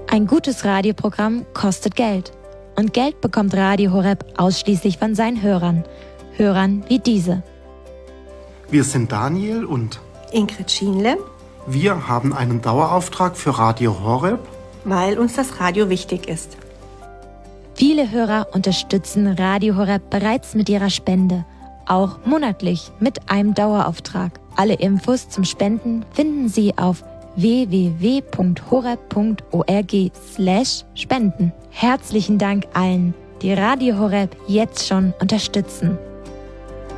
Ein gutes Radioprogramm kostet Geld. Und Geld bekommt Radio Horeb ausschließlich von seinen Hörern. Hörern wie diese. Wir sind Daniel und Ingrid Schienle. Wir haben einen Dauerauftrag für Radio Horeb, weil uns das Radio wichtig ist. Viele Hörer unterstützen Radio Horeb bereits mit ihrer Spende, auch monatlich mit einem Dauerauftrag. Alle Infos zum Spenden finden Sie auf www.horeb.org/spenden. Herzlichen Dank allen, die Radio Horeb jetzt schon unterstützen.